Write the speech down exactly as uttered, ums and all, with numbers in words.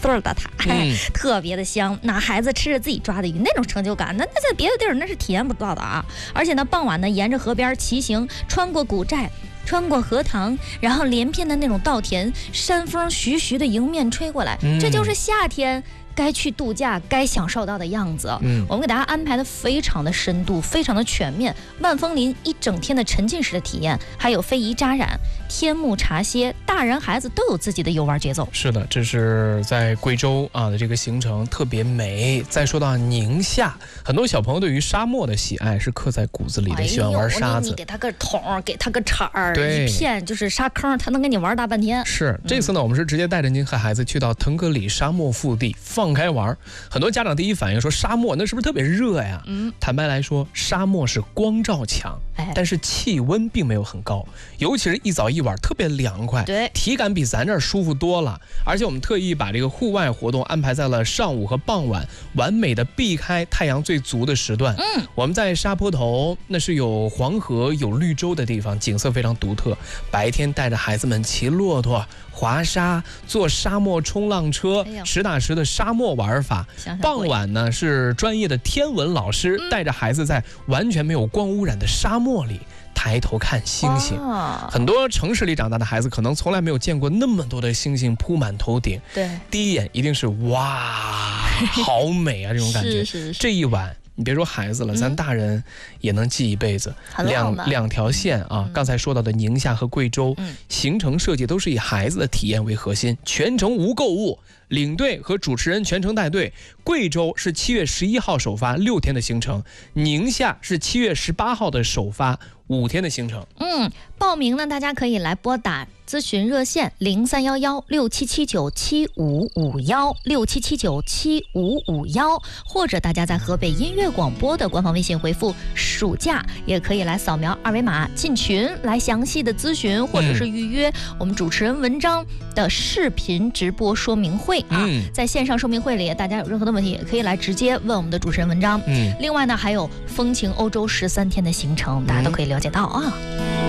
穗儿的它，嗯、特别的香。那孩子吃着自己抓的鱼，那种成就感，那那在别的地儿那是体验不到的啊。而且呢，傍晚呢，沿着河边骑行，穿过古寨。穿过荷塘，然后连片的那种稻田，山风徐徐的迎面吹过来，嗯、这就是夏天该去度假该享受到的样子。嗯，我们给大家安排的非常的深度，非常的全面。万枫林一整天的沉浸式的体验，还有非遗扎染、天幕茶歇，大人孩子都有自己的游玩节奏。 是的，这是在贵州啊的这个行程特别美。再说到宁夏，很多小朋友对于沙漠的喜爱是刻在骨子里的，哎、喜欢玩沙子。 你给他个桶，给他个铲儿，一片就是沙坑，他能跟你玩大半天。 是，这次呢，嗯、我们是直接带着您和孩子去到腾格里沙漠腹地放开玩。很多家长第一反应说沙漠那是不是特别热呀？嗯，坦白来说，沙漠是光照强，哎、但是气温并没有很高，尤其是一早一晚特别凉快， 对， 体感比咱这儿舒服多了。而且我们特意把这个户外活动安排在了上午和傍晚，完美的避开太阳最足的时段。嗯，我们在沙坡头，那是有黄河有绿洲的地方，景色非常独特。白天带着孩子们骑骆驼、滑沙、坐沙漠冲浪车，哎、实打实的沙漠玩法。想想傍晚呢，是专业的天文老师、嗯、带着孩子在完全没有光污染的沙漠里抬头看星星。哦、很多城市里长大的孩子可能从来没有见过那么多的星星铺满头顶， 对， 第一眼一定是哇，好美啊这种感觉。 是是是， 这一晚你别说孩子了，嗯、咱大人也能记一辈子。两两条线啊，嗯、刚才说到的宁夏和贵州，嗯、行程设计都是以孩子的体验为核心，全程无购物，领队和主持人全程带队。贵州是七月十一号首发，六天的行程；宁夏是七月十八号的首发，五天的行程。 嗯，报名呢，大家可以来拨打咨询热线零三幺幺六七七九七五五幺六七七九七五五幺，或者大家在河北音乐广播的官方微信回复暑假，也可以来扫描二维码进群来详细的咨询或者是预约我们主持人文章的视频直播说明会啊。嗯、在线上说明会里，大家有任何的问题也可以来直接问我们的主持人文章。嗯，另外呢，还有风情欧洲十三天的行程，大家都可以了解到啊。